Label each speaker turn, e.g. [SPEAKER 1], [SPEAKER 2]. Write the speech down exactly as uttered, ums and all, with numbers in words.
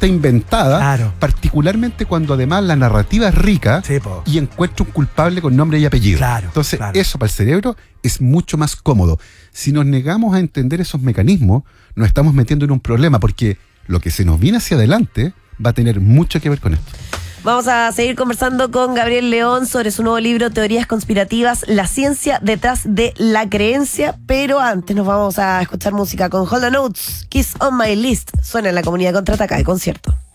[SPEAKER 1] está inventada,
[SPEAKER 2] Claro.
[SPEAKER 1] particularmente cuando además la narrativa es rica
[SPEAKER 2] Sí, po.
[SPEAKER 1] y encuentra un culpable con nombre y apellido.
[SPEAKER 2] Claro,
[SPEAKER 1] Entonces,
[SPEAKER 2] claro.
[SPEAKER 1] eso para el cerebro es mucho más cómodo. Si nos negamos a entender esos mecanismos, nos estamos metiendo en un problema, porque lo que se nos viene hacia adelante va a tener mucho que ver con esto.
[SPEAKER 3] Vamos a seguir conversando con Gabriel León sobre su nuevo libro Teorías Conspirativas, la ciencia detrás de la creencia, pero antes nos vamos a escuchar música con Hold the Notes, Kiss on My List, suena en la Comunidad Contraataca de concierto.